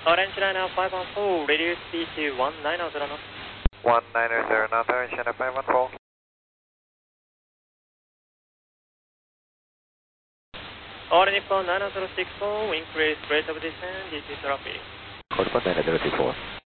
Orange Liner 514, reduce speed to 190 knots. 190 knots, Orange Liner 514. Orange Nippon 9064, increase rate of descent, this is traffic. Code 9064.